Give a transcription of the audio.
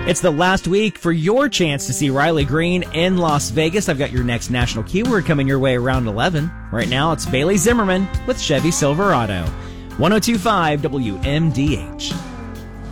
It's the last week for your chance to see Riley Green in Las Vegas. I've got your next national keyword coming your way around 11. Right now, it's Bailey Zimmerman with Chevy Silverado. 102.5 WMDH.